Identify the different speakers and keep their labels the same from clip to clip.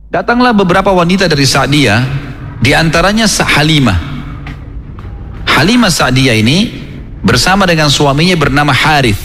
Speaker 1: Datanglah beberapa wanita dari Sa'diyah, di antaranya Halimah. Halimah Sa'diyah ini bersama dengan suaminya bernama Harith.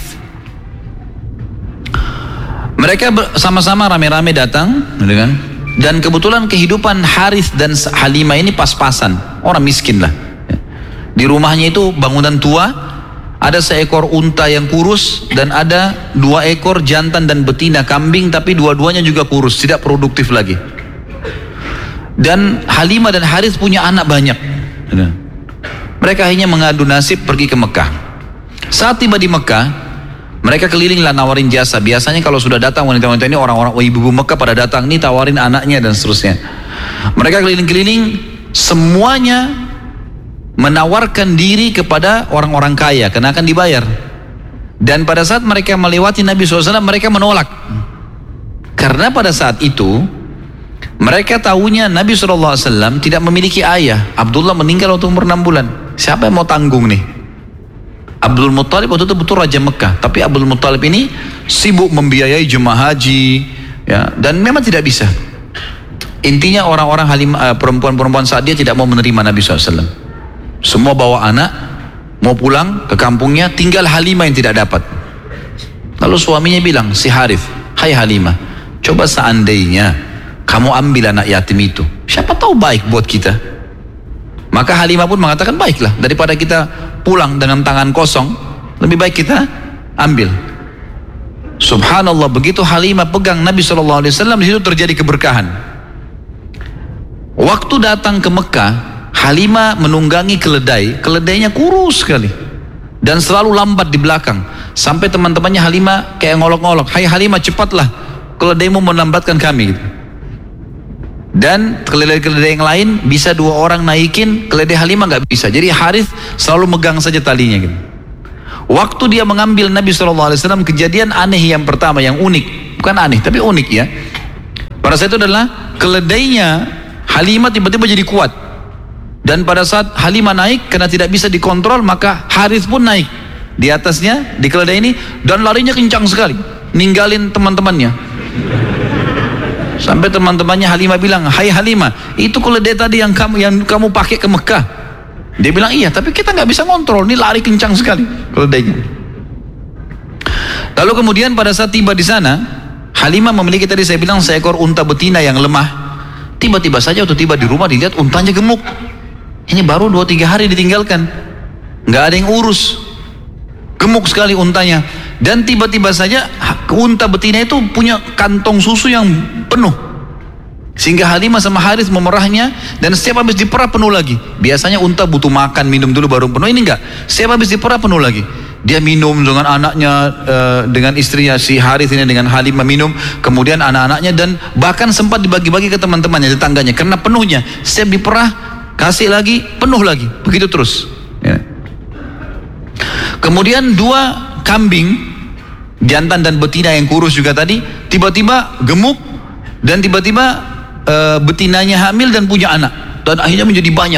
Speaker 1: Mereka sama-sama rame-rame datang, dan kebetulan kehidupan Harith dan Halimah ini pas-pasan, orang miskin lah. Di rumahnya itu bangunan tua, ada seekor unta yang kurus dan ada 2 ekor jantan dan betina kambing, tapi dua-duanya juga kurus, tidak produktif lagi. Dan Halimah dan Harith punya anak banyak. Mereka akhirnya mengadu nasib pergi ke Mekah. Saat tiba di Mekah, mereka kelilinglah nawarin jasa. Biasanya kalau sudah datang wanita-wanita ini, orang-orang ibu-ibu Mekah pada datang nih, tawarin anaknya dan seterusnya. Mereka keliling-keliling, semuanya menawarkan diri kepada orang-orang kaya karena akan dibayar. Dan pada saat mereka melewati Nabi SAW, mereka menolak. Karena pada saat itu mereka tahunya Nabi SAW tidak memiliki ayah. Abdullah meninggal waktu umur 6 bulan. Siapa yang mau tanggung nih? Abdul Muttalib waktu itu betul Raja Mekah, tapi Abdul Muttalib ini sibuk membiayai jemaah haji, ya, dan memang tidak bisa. Intinya orang-orang perempuan-perempuan saat dia tidak mau menerima Nabi SAW. Semua bawa anak, mau pulang ke kampungnya, tinggal Halimah yang tidak dapat. Lalu suaminya bilang, si Harith, hai Halimah, coba seandainya kamu ambil anak yatim itu, siapa tahu baik buat kita. Maka Halimah pun mengatakan, baiklah, daripada kita pulang dengan tangan kosong, lebih baik kita ambil. Subhanallah, begitu Halimah pegang Nabi SAW, di situ terjadi keberkahan. Waktu datang ke Mekah, Halimah menunggangi keledai, keledainya kurus sekali dan selalu lambat di belakang, sampai teman-temannya Halimah kayak ngolok-ngolok, hai Halimah cepatlah, keledaimu melambatkan kami. Dan keledai-keledai yang lain bisa 2 orang naikin, keledai Halimah nggak bisa. Jadi Harith selalu megang saja talinya gitu. Waktu dia mengambil Nabi SAW, kejadian aneh yang pertama, yang unik, bukan aneh tapi unik ya. Pada saat itu adalah keledainya Halimah tiba-tiba jadi kuat. Dan pada saat Halimah naik, karena tidak bisa dikontrol, maka Harith pun naik di atasnya, di keledai ini, dan larinya kencang sekali, ninggalin teman-temannya. Sampai teman-temannya Halimah bilang, hai Halimah, itu keledai tadi yang kamu pakai ke Mekah. Dia bilang, iya, tapi kita nggak bisa kontrol, ini lari kencang sekali keledainya. Lalu kemudian pada saat tiba di sana, Halimah memiliki tadi saya bilang seekor unta betina yang lemah. Tiba-tiba saja waktu tiba di rumah dilihat untanya gemuk. Ini baru 2-3 hari ditinggalkan, nggak ada yang urus, gemuk sekali untanya. Dan tiba-tiba saja unta betina itu punya kantong susu yang penuh, sehingga Halimah sama Harith memerahnya, dan setiap habis diperah penuh lagi. Biasanya unta butuh makan, minum dulu baru penuh, ini enggak, setiap habis diperah penuh lagi. Dia minum dengan anaknya, dengan istrinya si Harith ini, dengan Halimah minum, kemudian anak-anaknya, dan bahkan sempat dibagi-bagi ke teman-temannya, tetangganya, karena penuhnya. Setiap diperah kasih lagi, penuh lagi, begitu terus ya. Kemudian 2 kambing, jantan dan betina yang kurus juga tadi, tiba-tiba gemuk, dan tiba-tiba betinanya hamil dan punya anak, dan akhirnya menjadi banyak.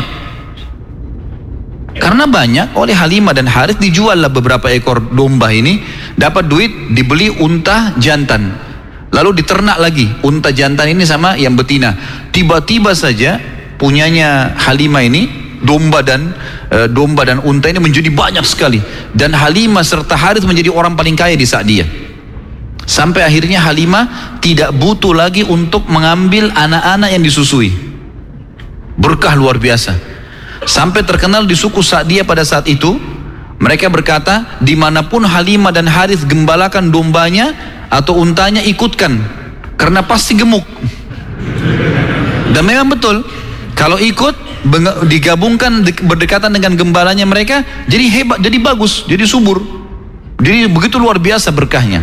Speaker 1: Karena banyak, oleh Halimah dan Harith dijual lah beberapa ekor domba ini, dapat duit, dibeli unta jantan, lalu diternak lagi unta jantan ini sama yang betina. Tiba-tiba saja punyanya Halimah ini, domba dan unta ini menjadi banyak sekali, dan Halimah serta Harith menjadi orang paling kaya di Sa'diyah. Sampai akhirnya Halimah tidak butuh lagi untuk mengambil anak-anak yang disusui. Berkah luar biasa. Sampai terkenal di suku Sa'diyah pada saat itu, mereka berkata, dimanapun Halimah dan Harith gembalakan dombanya atau untanya, ikutkan, karena pasti gemuk. Dan memang betul, kalau ikut digabungkan berdekatan dengan gembalanya mereka, jadi hebat, jadi bagus, jadi subur, jadi begitu luar biasa berkahnya.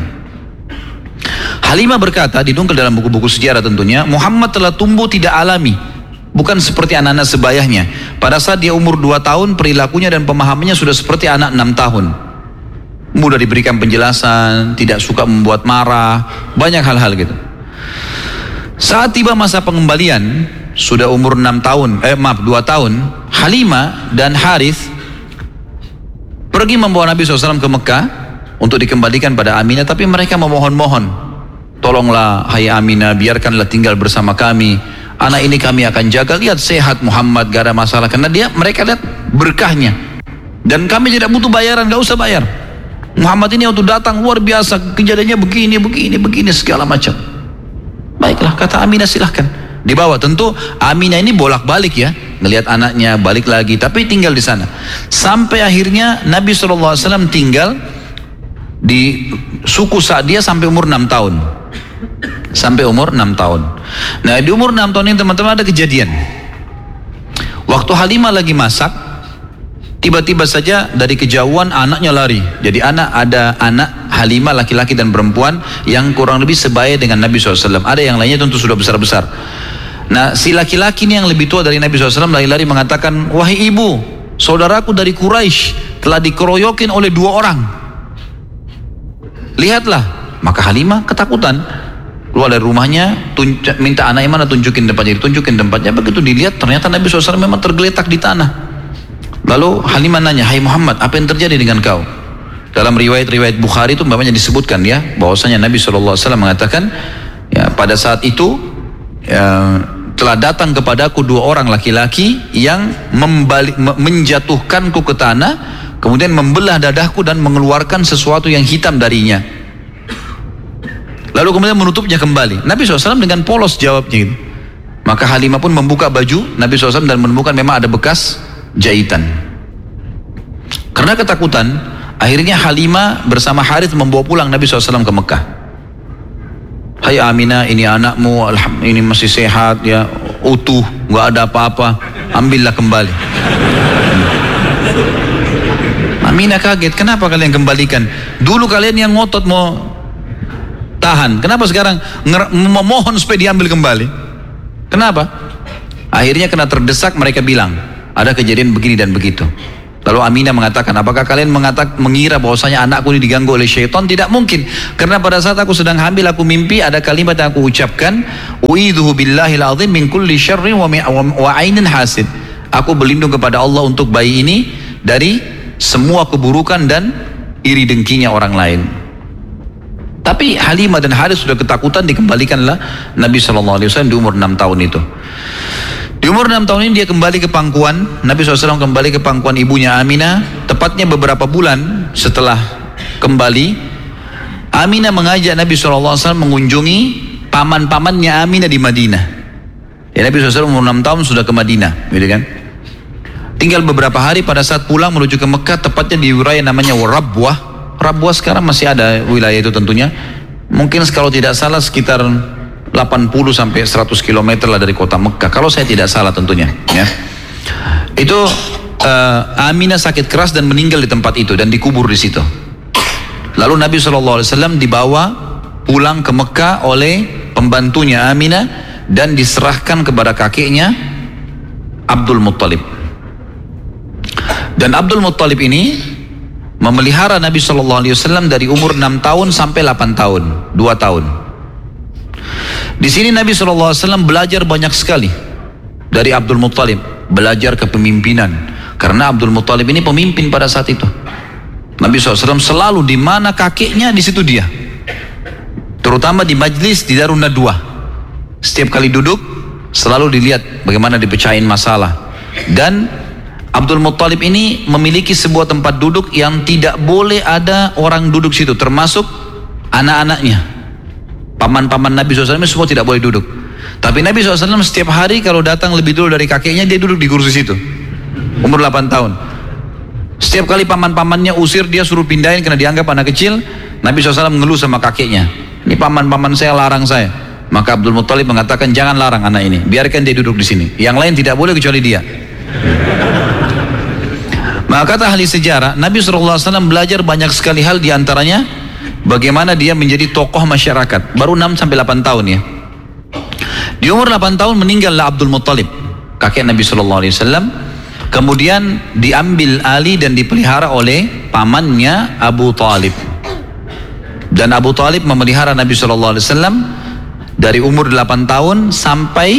Speaker 1: Halimah berkata, dinukil dalam buku-buku sejarah tentunya, Muhammad telah tumbuh tidak alami, bukan seperti anak-anak sebayahnya. Pada saat dia umur 2 tahun, perilakunya dan pemahamannya sudah seperti anak 6 tahun. Mudah diberikan penjelasan, tidak suka membuat marah, banyak hal-hal gitu. Saat tiba masa pengembalian, sudah umur 2 tahun, Halimah dan Harith pergi membawa Nabi SAW ke Mekah untuk dikembalikan pada Aminah, tapi mereka memohon-mohon. tolonglah hai Aminah, biarkanlah tinggal bersama kami. Anak ini kami akan jaga, lihat sehat Muhammad, gak ada masalah. Karena mereka lihat berkahnya. Dan kami tidak butuh bayaran, gak usah bayar. Muhammad ini waktu datang luar biasa, kejadiannya begini, segala macam. Baiklah, kata Aminah, silahkan dibawa. Tentu Aminah ini bolak-balik ya, ngelihat anaknya, balik lagi, tapi tinggal di sana. Sampai akhirnya Nabi SAW tinggal di suku Sa'diyah sampai umur 6 tahun. Sampai umur 6 tahun. Nah, di umur 6 tahun ini teman-teman ada kejadian. Waktu Halimah lagi masak, tiba-tiba saja dari kejauhan anaknya lari. Jadi ada anak Halimah laki-laki dan perempuan yang kurang lebih sebaya dengan Nabi SAW. Ada yang lainnya tentu sudah besar-besar. Nah, si laki-laki ini yang lebih tua dari Nabi SAW lari-lari mengatakan, wahai ibu, saudaraku dari Quraisy telah dikeroyokin oleh 2 orang. Lihatlah. Maka Halimah ketakutan, keluar dari rumahnya, minta anaknya mana, tunjukin tempatnya. Begitu dilihat ternyata Nabi SAW memang tergeletak di tanah. Lalu Halimah nanya, hai Muhammad, apa yang terjadi dengan kau? Dalam riwayat Bukhari itu namanya disebutkan ya, bahwasanya Nabi SAW mengatakan, ya, pada saat itu telah datang kepadaku 2 orang laki-laki yang menjatuhkanku ke tanah, kemudian membelah dadaku dan mengeluarkan sesuatu yang hitam darinya. Lalu kemudian menutupnya kembali. Nabi SAW dengan polos jawabnya gitu. Maka Halimah pun membuka baju Nabi SAW dan menemukan memang ada bekas jahitan. Karena ketakutan, akhirnya Halimah bersama Harith membawa pulang Nabi SAW ke Mekah. Hai Aminah, ini anakmu, ini masih sehat ya, utuh, gak ada apa-apa, ambillah kembali. Aminah kaget, kenapa kalian kembalikan? Dulu kalian yang ngotot mau tahan, kenapa sekarang memohon supaya diambil kembali? Kenapa? Akhirnya kena terdesak, mereka bilang ada kejadian begini dan begitu. Lalu Aminah mengatakan, apakah kalian mengira bahwasanya anakku ini diganggu oleh syaitan? Tidak mungkin, karena pada saat aku sedang hamil aku mimpi ada kalimat yang aku ucapkan, u'idzuhu billahil azim min kulli syarrin wa ainin hasid. Aku berlindung kepada Allah untuk bayi ini dari semua keburukan dan iri dengkinya orang lain. Tapi Halimah dan Harith sudah ketakutan, dikembalikanlah Nabi SAW di umur 6 tahun itu. Di umur 6 tahun ini dia kembali ke pangkuan, Nabi SAW kembali ke pangkuan ibunya Aminah. Tepatnya beberapa bulan setelah kembali, Aminah mengajak Nabi SAW mengunjungi paman-pamannya Aminah di Madinah. Ya, Nabi SAW umur 6 tahun sudah ke Madinah, gitu kan? Tinggal beberapa hari, pada saat pulang menuju ke Mekah, tepatnya di wilayah namanya Rabwah. Rabwah sekarang masih ada wilayah itu tentunya. Mungkin kalau tidak salah sekitar 80 sampai 100 km lah dari kota Mekah. Kalau saya tidak salah tentunya. Ya. Itu Aminah sakit keras dan meninggal di tempat itu dan dikubur di situ. Lalu Nabi SAW dibawa pulang ke Mekah oleh pembantunya Aminah dan diserahkan kepada kakeknya Abdul Muttalib. Dan Abdul Muttalib ini memelihara Nabi SAW dari umur 6 tahun sampai 8 tahun, 2 tahun. Di sini Nabi SAW belajar banyak sekali dari Abdul Muttalib, belajar kepemimpinan. Karena Abdul Muttalib ini pemimpin pada saat itu. Nabi SAW selalu di mana kakeknya, di situ dia. Terutama di majlis di Darun Nadwah. Setiap kali duduk selalu dilihat bagaimana dipecahin masalah. Dan Abdul Muttalib ini memiliki sebuah tempat duduk yang tidak boleh ada orang duduk situ, termasuk anak-anaknya. Paman-paman Nabi SAW semua tidak boleh duduk. Tapi Nabi SAW setiap hari kalau datang lebih dulu dari kakeknya, dia duduk di kursi situ. Umur 8 tahun. Setiap kali paman-pamannya usir, dia suruh pindahin karena dianggap anak kecil. Nabi SAW mengeluh sama kakeknya, ini paman-paman saya larang saya. Maka Abdul Muttalib mengatakan, jangan larang anak ini, biarkan dia duduk di sini. Yang lain tidak boleh kecuali dia. Maka kata ahli sejarah, Nabi SAW belajar banyak sekali hal, diantaranya bagaimana dia menjadi tokoh masyarakat. Baru 6-8 tahun ya. Di umur 8 tahun meninggallah Abdul Muttalib, kakek Nabi SAW. Kemudian diambil alih dan dipelihara oleh pamannya Abu Talib. Dan Abu Talib memelihara Nabi SAW dari umur 8 tahun sampai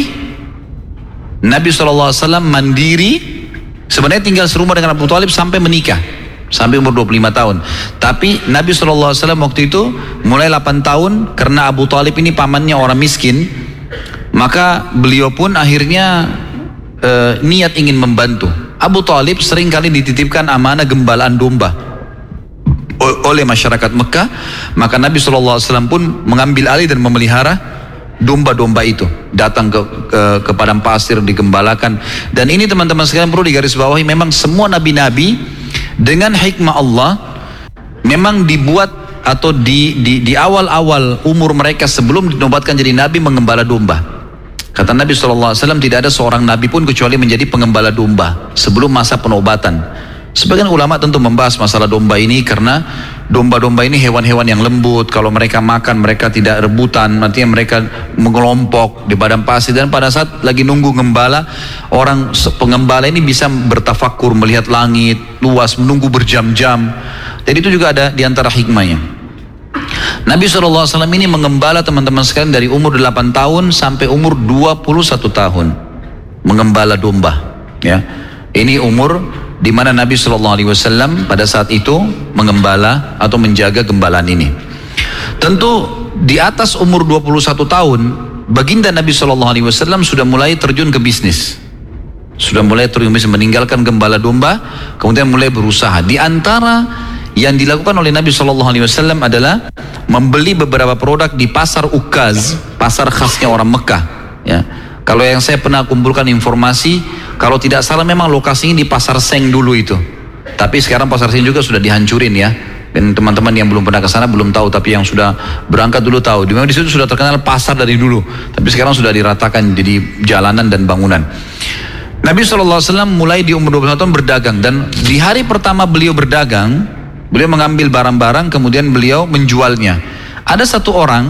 Speaker 1: Nabi SAW mandiri. Sebenarnya tinggal serumah dengan Abu Talib sampai menikah. sampai umur 25 tahun. Tapi Nabi SAW waktu itu mulai 8 tahun karena Abu Talib ini pamannya orang miskin, maka beliau pun akhirnya niat ingin membantu. Abu Talib sering kali dititipkan amanah gembalaan domba oleh masyarakat Mekah, maka Nabi SAW pun mengambil alih dan memelihara domba-domba itu, datang ke padang pasir digembalakan. Dan ini teman-teman sekalian perlu digarisbawahi, memang semua nabi-nabi dengan hikmah Allah memang dibuat atau di awal-awal umur mereka sebelum dinobatkan jadi nabi mengembala domba. Kata Nabi SAW, tidak ada seorang nabi pun kecuali menjadi pengembala domba sebelum masa penobatan. Sebagian ulama tentu membahas masalah domba ini karena domba-domba ini hewan-hewan yang lembut. Kalau mereka makan, mereka tidak rebutan. Artinya mereka mengelompok di padang pasir. Dan pada saat lagi nunggu gembala, orang pengembala ini bisa bertafakur, melihat langit luas, menunggu berjam-jam. Jadi itu juga ada di antara hikmahnya. Nabi SAW ini mengembala teman-teman sekalian dari umur 8 tahun sampai umur 21 tahun. Mengembala domba. Ya. Ini umur di mana Nabi SAW pada saat itu mengembala atau menjaga gembalaan ini. Tentu di atas umur 21 tahun, baginda Nabi SAW sudah mulai terjun ke bisnis. Sudah mulai terjun ke bisnis, meninggalkan gembala domba, kemudian mulai berusaha. Di antara yang dilakukan oleh Nabi SAW adalah membeli beberapa produk di pasar Ukaz, pasar khasnya orang Mekah. Ya. Kalau yang saya pernah kumpulkan informasi, kalau tidak salah memang lokasinya di Pasar Seng dulu itu. Tapi sekarang Pasar Seng juga sudah dihancurin ya. Dan teman-teman yang belum pernah ke sana belum tahu, tapi yang sudah berangkat dulu tahu. Memang di situ sudah terkenal pasar dari dulu, tapi sekarang sudah diratakan jadi jalanan dan bangunan. Nabi SAW mulai di umur 21 tahun berdagang, dan di hari pertama beliau berdagang, beliau mengambil barang-barang kemudian beliau menjualnya. Ada satu orang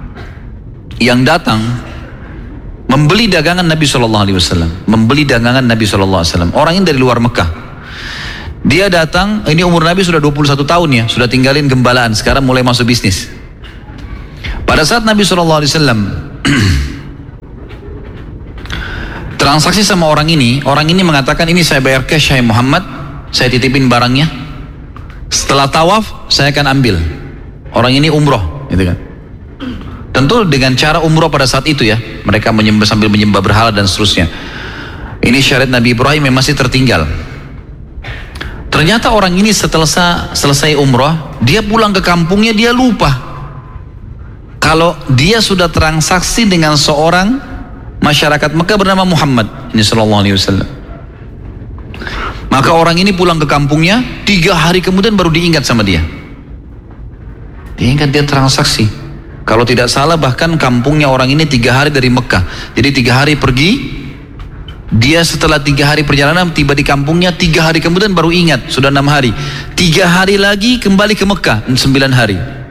Speaker 1: yang datang membeli dagangan Nabi SAW, membeli dagangan Nabi SAW. Orang ini dari luar Mekah. Dia datang, ini umur Nabi sudah 21 tahun ya, sudah tinggalin gembalaan, sekarang mulai masuk bisnis. Pada saat Nabi SAW transaksi sama orang ini mengatakan, ini saya bayar cash, hai Muhammad, saya titipin barangnya. Setelah tawaf, saya akan ambil. Orang ini umroh, gitu kan. Tentu dengan cara umroh pada saat itu ya, mereka sambil menyembah berhala dan seterusnya. Ini syariat Nabi Ibrahim yang masih tertinggal. Ternyata orang ini setelah selesai umroh, dia pulang ke kampungnya, dia lupa kalau dia sudah transaksi dengan seorang masyarakat Mekah bernama Muhammad ini sallallahu alaihi wasallam. Maka orang ini pulang ke kampungnya, 3 hari kemudian baru diingat sama dia. Diingat dia transaksi. Kalau tidak salah bahkan kampungnya orang ini 3 hari dari Mekah. Jadi 3 hari pergi, dia setelah 3 hari perjalanan tiba di kampungnya, 3 hari kemudian baru ingat, sudah 6 hari. 3 hari lagi kembali ke Mekah, 9 hari.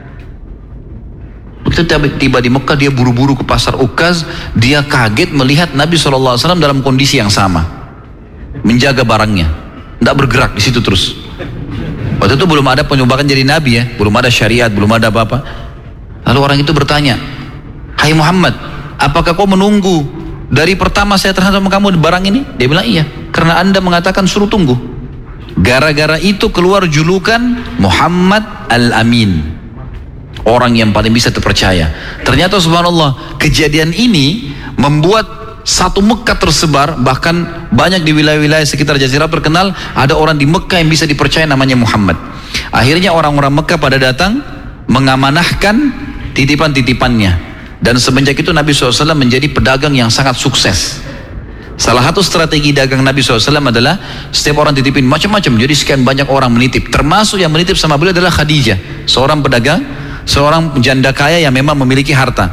Speaker 1: Begitu tiba di Mekah, dia buru-buru ke pasar Ukaz, dia kaget melihat Nabi SAW dalam kondisi yang sama. Menjaga barangnya, tidak bergerak di situ terus. Waktu itu belum ada penyumbatan jadi Nabi ya, belum ada syariat, belum ada apa-apa. Lalu orang itu bertanya, hai Muhammad, apakah kau menunggu dari pertama saya terhadap kamu barang ini? Dia bilang iya, karena anda mengatakan suruh tunggu. Gara-gara itu keluar julukan Muhammad Al-Amin, orang yang paling bisa terpercaya. Ternyata subhanallah, kejadian ini membuat satu Mekah tersebar, bahkan banyak di wilayah-wilayah sekitar Jazirah terkenal ada orang di Mekah yang bisa dipercaya namanya Muhammad. Akhirnya orang-orang Mekah pada datang mengamanahkan titipan-titipannya, dan semenjak itu Nabi SAW menjadi pedagang yang sangat sukses. Salah satu strategi dagang Nabi SAW adalah setiap orang titipin macam-macam, jadi sekian banyak orang menitip, termasuk yang menitip sama beliau adalah Khadijah, seorang pedagang, seorang janda kaya yang memang memiliki harta.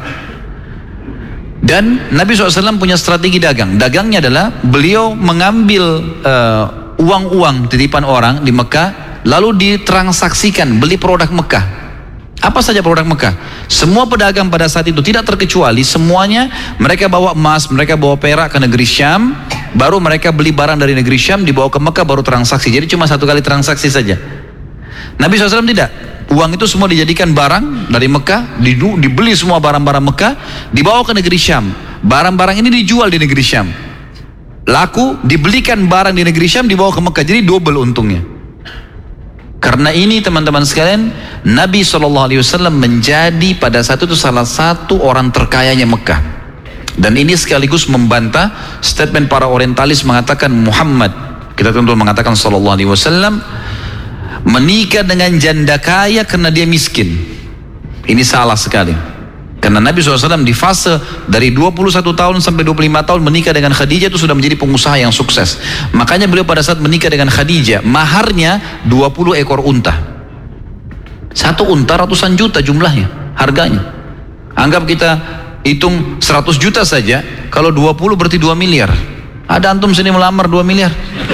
Speaker 1: Dan Nabi SAW punya strategi dagang. Dagangnya adalah beliau mengambil uang-uang titipan orang di Mekah, lalu ditransaksikan, beli produk Mekah. Apa saja produk Mekah? Semua pedagang pada saat itu tidak terkecuali, semuanya mereka bawa emas, mereka bawa perak ke negeri Syam, baru mereka beli barang dari negeri Syam, dibawa ke Mekah baru transaksi. Jadi cuma 1 kali transaksi saja. Nabi SAW tidak. Uang itu semua dijadikan barang dari Mekah, dibeli semua barang-barang Mekah, dibawa ke negeri Syam. Barang-barang ini dijual di negeri Syam. Laku, dibelikan barang di negeri Syam, dibawa ke Mekah. Jadi double untungnya. Karena ini teman-teman sekalian, Nabi SAW menjadi pada saat itu salah satu orang terkayanya Mekah. Dan ini sekaligus membantah statement para orientalis mengatakan Muhammad, kita tentu mengatakan SAW, menikah dengan janda kaya karena dia miskin. Ini salah sekali. Karena Nabi SAW di fase dari 21 tahun sampai 25 tahun menikah dengan Khadijah itu sudah menjadi pengusaha yang sukses. Makanya beliau pada saat menikah dengan Khadijah, maharnya 20 ekor unta. Satu unta ratusan juta jumlahnya, harganya. Anggap kita hitung 100 juta saja, kalau 20 berarti 2 miliar. Ada antum sini melamar 2 miliar?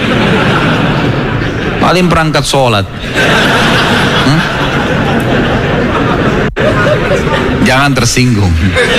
Speaker 1: Paling perangkat sholat. Jangan tersinggung.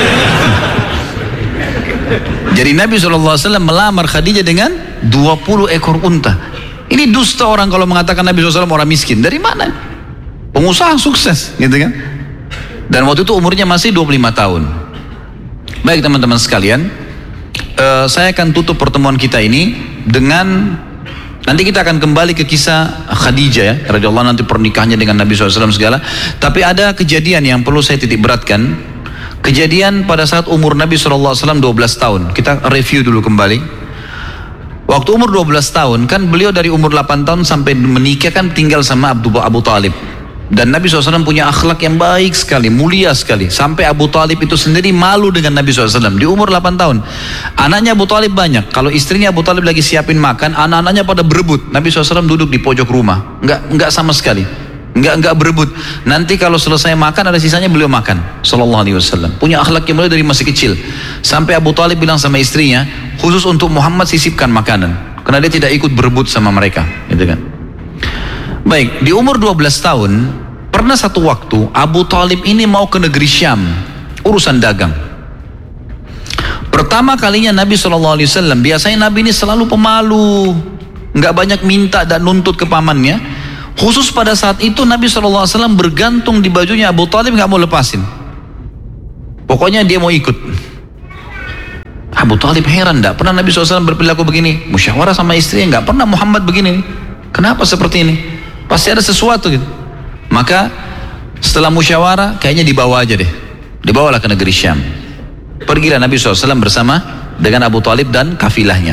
Speaker 1: Jadi Nabi SAW melamar Khadijah dengan 20 ekor unta. Ini dusta orang kalau mengatakan Nabi SAW orang miskin. Dari mana? Pengusaha sukses, gitu kan? Dan waktu itu umurnya masih 25 tahun. Baik teman-teman sekalian, saya akan tutup pertemuan kita ini dengan, nanti kita akan kembali ke kisah Khadijah ya, radhiyallahu anha, nanti pernikahannya dengan Nabi SAW segala. Tapi ada kejadian yang perlu saya titik beratkan. Kejadian pada saat umur Nabi SAW 12 tahun. Kita review dulu kembali. Waktu umur 12 tahun, kan beliau dari umur 8 tahun sampai menikah kan tinggal sama Abu Talib. Dan Nabi SAW punya akhlak yang baik sekali, mulia sekali. Sampai Abu Talib itu sendiri malu dengan Nabi SAW. Di umur 8 tahun. Anaknya Abu Talib banyak. Kalau istrinya Abu Talib lagi siapin makan, anak-anaknya pada berebut. Nabi SAW duduk di pojok rumah. Enggak sama sekali. Enggak berebut. Nanti kalau selesai makan ada sisanya beliau makan. Sallallahu alaihi wasallam. Punya akhlak yang mulia dari masih kecil. Sampai Abu Talib bilang sama istrinya, khusus untuk Muhammad sisipkan makanan. Karena dia tidak ikut berebut sama mereka. Gitu kan. Baik, di umur 12 tahun, pernah satu waktu Abu Talib ini mau ke negeri Syam, urusan dagang. Pertama kalinya Nabi SAW, biasanya Nabi ini selalu pemalu, nggak banyak minta dan nuntut ke pamannya. Khusus pada saat itu Nabi SAW bergantung di bajunya Abu Talib, nggak mau lepasin. Pokoknya dia mau ikut. Abu Talib heran, nggak pernah Nabi SAW berperilaku begini. Musyawarah sama istrinya, nggak pernah Muhammad begini. Kenapa seperti ini? Pasti ada sesuatu gitu. Maka setelah musyawarah kayaknya dibawa aja deh. Dibawalah ke negeri Syam. Pergilah Nabi SAW bersama dengan Abu Talib dan kafilahnya.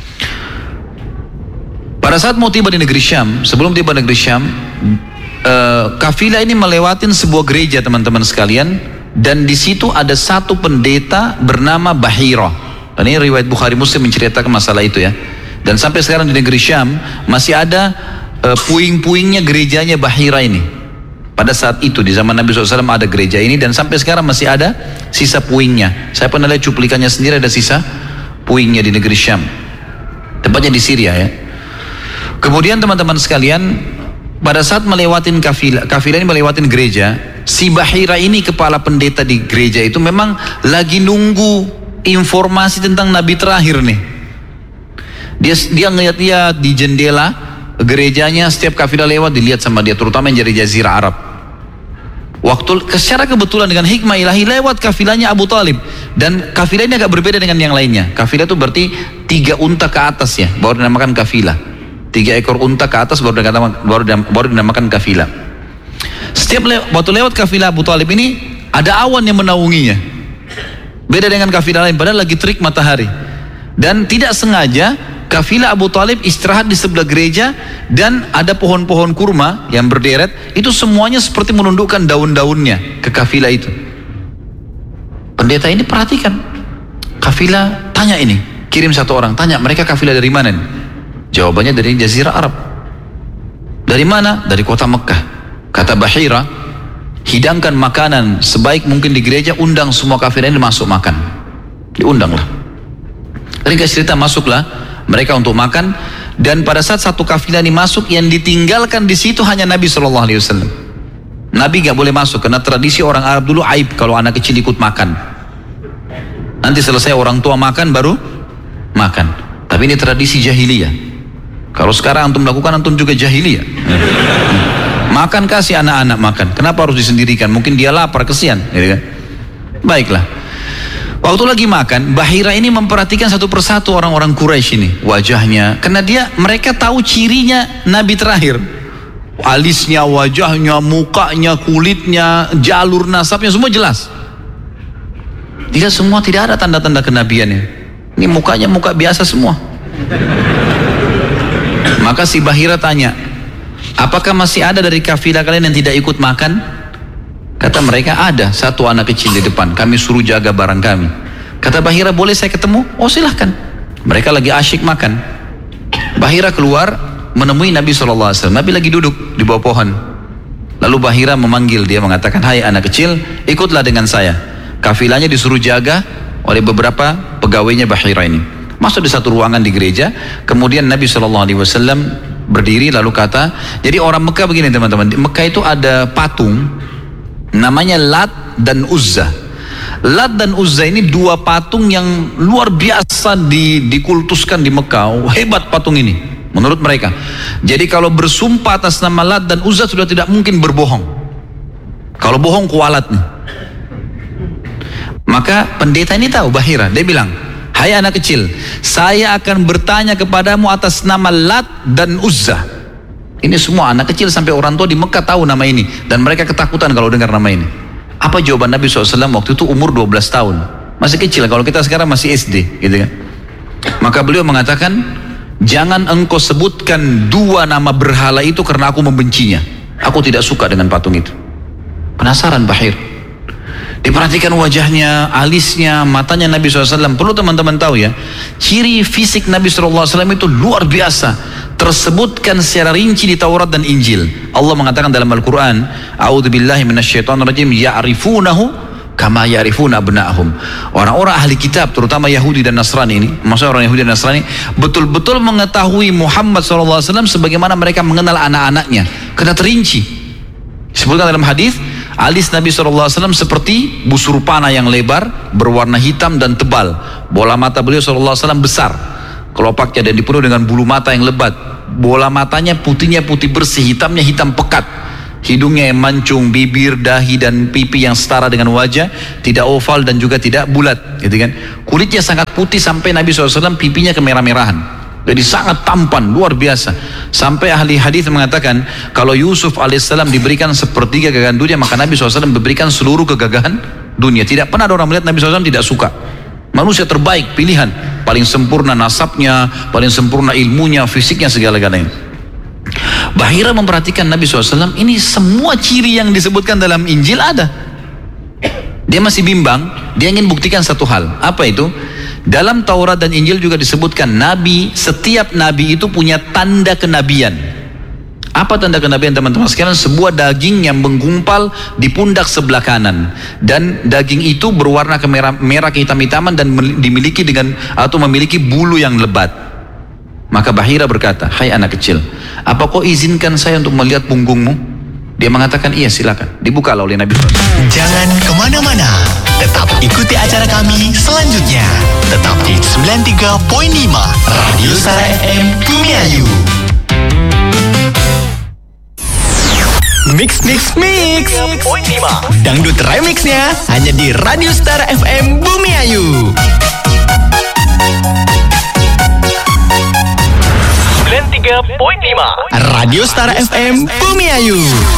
Speaker 1: Pada saat mau tiba di negeri Syam, sebelum tiba di negeri Syam, kafilah ini melewatin sebuah gereja teman-teman sekalian. Dan di situ ada satu pendeta bernama Bahira. Dan ini riwayat Bukhari Muslim menceritakan masalah itu ya. Dan sampai sekarang di negeri Syam masih ada puing-puingnya gerejanya Bahira ini. Pada saat itu di zaman Nabi SAW ada gereja ini dan sampai sekarang masih ada sisa puingnya. Saya pernah lihat cuplikannya sendiri, ada sisa puingnya di negeri Syam. Tepatnya di Syria ya. Kemudian teman-teman sekalian, pada saat melewatin kafilah ini melewatin gereja, si Bahira ini kepala pendeta di gereja itu memang lagi nunggu informasi tentang Nabi terakhir nih. Dia ngeliat-liat di jendela gerejanya, setiap kafilah lewat dilihat sama dia, terutama yang dari Jazirah Arab. Waktu secara kebetulan dengan hikmah ilahi lewat kafilahnya Abu Talib, dan kafilah ini agak berbeda dengan yang lainnya. Kafilah itu berarti 3 unta ke atas ya, baru dinamakan kafilah. 3 ekor unta ke atas baru dinamakan kafilah. Setiap waktu lewat kafilah Abu Talib ini ada awan yang menaunginya. Beda dengan kafilah lain, padahal lagi terik matahari. Dan tidak sengaja kafilah Abu Talib istirahat di sebelah gereja dan ada pohon-pohon kurma yang berderet, itu semuanya seperti menundukkan daun-daunnya ke kafilah itu. Pendeta ini perhatikan, kafilah tanya ini, kirim satu orang, tanya mereka kafilah dari mana nih? Jawabannya dari Jazirah Arab. Dari mana? Dari kota Mekah. Kata Bahira, hidangkan makanan sebaik mungkin di gereja, undang semua kafilah ini masuk makan. Diundanglah. Ringkas cerita, masuklah mereka untuk makan, dan pada saat satu kafilah ini masuk, yang ditinggalkan di situ hanya Nabi SAW. Nabi gak boleh masuk karena tradisi orang Arab dulu aib kalau anak kecil ikut makan. Nanti selesai orang tua makan baru makan. Tapi ini tradisi jahiliyah. Kalau sekarang antum lakukan, antum juga jahiliyah. Makan, kasih anak-anak makan. Kenapa harus disendirikan? Mungkin dia lapar, kesian, gitu kan? Baiklah. Waktu lagi makan, Bahira ini memperhatikan satu persatu orang-orang Quraisy ini, wajahnya, karena mereka tahu cirinya Nabi terakhir. alisnya, wajahnya, mukanya, kulitnya, jalur nasabnya semua jelas. Tidak ada tanda-tanda kenabiannya. Ini mukanya muka biasa semua. Maka si Bahira tanya, apakah masih ada dari kafilah kalian yang tidak ikut makan? Kata mereka, ada satu anak kecil di depan, kami suruh jaga barang kami. Kata Bahira, boleh saya ketemu? Oh silahkan. Mereka lagi asyik makan. Bahira keluar menemui Nabi SAW. Nabi lagi duduk di bawah pohon. Lalu Bahira memanggil dia, mengatakan, hai anak kecil, ikutlah dengan saya. Kafilahnya disuruh jaga oleh beberapa pegawainya Bahira ini. Masuk di satu ruangan di gereja. Kemudian Nabi SAW berdiri lalu kata, jadi orang Mekah begini teman-teman, di Mekah itu ada patung namanya Lat dan Uzza. Lat dan Uzza ini dua patung yang luar biasa dikultuskan di Mekah. Hebat patung ini menurut mereka. Jadi kalau bersumpah atas nama Lat dan Uzza sudah tidak mungkin berbohong. Kalau bohong kualat nih. Maka pendeta ini tahu Bahira. Dia bilang, hai anak kecil, saya akan bertanya kepadamu atas nama Lat dan Uzza. Ini semua anak kecil sampai orang tua di Mekah tahu nama ini. Dan mereka ketakutan kalau dengar nama ini. Apa jawaban Nabi SAW waktu itu? Umur 12 tahun. Masih kecil, kalau kita sekarang masih SD gitu kan. Maka beliau mengatakan, jangan engkau sebutkan dua nama berhala itu karena aku membencinya. Aku tidak suka dengan patung itu. Penasaran Bahir. Diperhatikan wajahnya, alisnya, matanya Nabi SAW. Perlu teman-teman tahu ya, ciri fisik Nabi SAW itu luar biasa. Tersebutkan secara rinci di Taurat dan Injil. Allah mengatakan dalam Al-Quran, A'udzubillahi minasyaitonirrajim, ya'rifunahu kama ya'rifuna abna'ahum. Orang-orang ahli kitab, terutama Yahudi dan Nasrani ini, maksudnya orang Yahudi dan Nasrani, betul-betul mengetahui Muhammad SAW sebagaimana mereka mengenal anak-anaknya. Karena terinci. Disebutkan dalam hadis, alis Nabi SAW seperti busur panah yang lebar, berwarna hitam dan tebal. Bola mata beliau SAW besar, kelopaknya, dan dipenuhi dengan bulu mata yang lebat. Bola matanya putihnya putih bersih, hitamnya hitam pekat. Hidungnya yang mancung, bibir, dahi dan pipi yang setara dengan wajah, tidak oval dan juga tidak bulat, gitu kan. Kulitnya sangat putih sampai Nabi SAW pipinya kemerah-merahan. Jadi sangat tampan, luar biasa. Sampai ahli hadis mengatakan, kalau Yusuf alaihissalam diberikan sepertiga gagahan dunia, maka Nabi SAW diberikan seluruh kegagahan dunia. Tidak pernah ada orang melihat Nabi SAW tidak suka. Manusia terbaik, pilihan, paling sempurna nasabnya, paling sempurna ilmunya, fisiknya, segala-galanya. Bahira memperhatikan Nabi SAW, ini semua ciri yang disebutkan dalam Injil ada. Dia masih bimbang, dia ingin buktikan satu hal. Apa itu? Dalam Taurat dan Injil juga disebutkan setiap nabi itu punya tanda kenabian. Apa tanda kenabian teman-teman sekalian? Sebuah daging yang menggumpal di pundak sebelah kanan, dan daging itu berwarna merah kehitam-hitaman dan memiliki bulu yang lebat. Maka Bahira berkata, hai anak kecil, apa kau izinkan saya untuk melihat punggungmu? Dia mengatakan, iya silakan. Dibukalah oleh Nabi SAW.
Speaker 2: Jangan kemana-mana, tetap ikuti acara kami selanjutnya. Tetap di 93.5 Radio Star FM Bumiayu. Mix Dangdut remixnya hanya di Radio Star FM Bumiayu. 93.5 Radio Star FM Bumiayu.